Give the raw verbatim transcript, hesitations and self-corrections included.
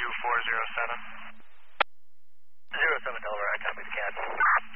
two four zero seven. zero seven Delaware, I copy the C A D.